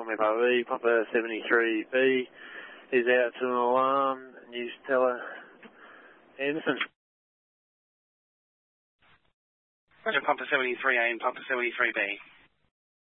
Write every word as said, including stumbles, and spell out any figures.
Tommy Papa V, Papa seventy-three B is out to an alarm, News Teller Anderson. Roger, Papa seventy-three A and Papa seventy-three B.